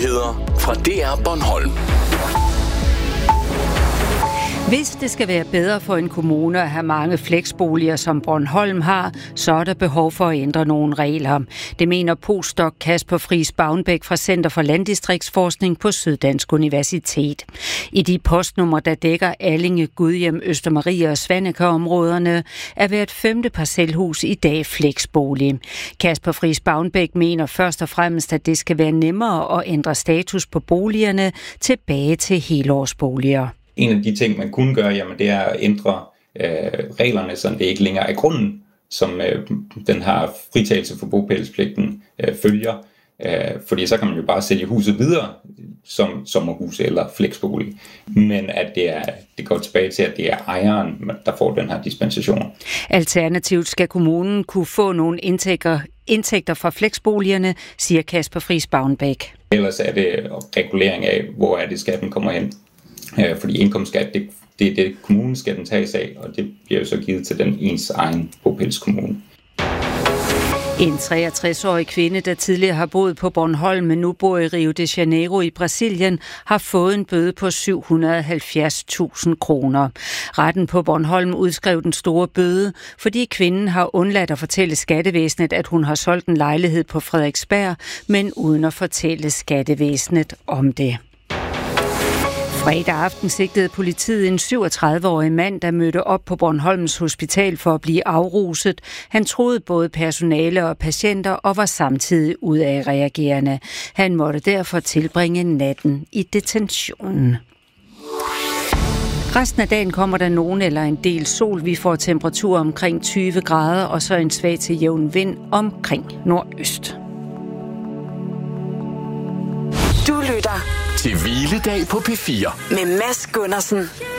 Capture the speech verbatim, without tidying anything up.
Nyheder fra D R Bornholm. Hvis det skal være bedre for en kommune at have mange flexboliger, som Bornholm har, så er der behov for at ændre nogle regler. Det mener postdoc Kasper Friis Bavnbæk fra Center for Landdistriktsforskning på Syddansk Universitet. I de postnumre, der dækker Allinge, Gudhjem, Østermarie og Svaneke-områderne, er hvert femte parcelhus i dag flexbolig. Kasper Friis Bavnbæk mener først og fremmest, at det skal være nemmere at ændre status på boligerne tilbage til helårsboliger. En af de ting, man kunne gøre, jamen, det er at ændre øh, reglerne, så det ikke længere er grunden, som øh, den her fritagelse for bopælspligten øh, følger. Øh, fordi så kan man jo bare sælge huset videre som sommerhus eller flexbolig. Men at det, er, det går tilbage til, at det er ejeren, der får den her dispensation. Alternativt skal kommunen kunne få nogle indtægter, indtægter fra flexboligerne, siger Kasper Friis Bavnbæk. Ellers er det regulering af, hvor er det skatten kommer hen. Fordi indkomstskat, det, det er det, kommunen skal den tages af, og det bliver jo så givet til den ens egen bopælskommune. En treogtres-årig kvinde, der tidligere har boet på Bornholm, men nu bor i Rio de Janeiro i Brasilien, har fået en bøde på syv hundrede og halvfjerds tusind kroner. Retten på Bornholm udskrev den store bøde, fordi kvinden har undladt at fortælle skattevæsenet, at hun har solgt en lejlighed på Frederiksberg, men uden at fortælle skattevæsenet om det. Fredag aften sigtede politiet en syvogtredive-årig mand, der mødte op på Bornholms Hospital for at blive afruset. Han troede både personale og patienter og var samtidig udadreagerende. Han måtte derfor tilbringe natten i detentionen. Resten af dagen kommer der nogen eller en del sol. Vi får temperatur omkring tyve grader og så en svag til jævn vind omkring nordøst. Du lytter til Hviledag på P fire med Mads Gundersen.